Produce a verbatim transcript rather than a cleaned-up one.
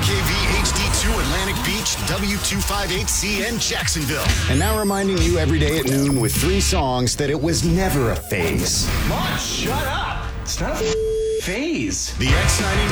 K V H D two Atlantic Beach, W two fifty-eight C N Jacksonville. And now reminding you every day at noon with three songs that it was never a phase. Mom, shut up. It's not a phase. The X ninety-nine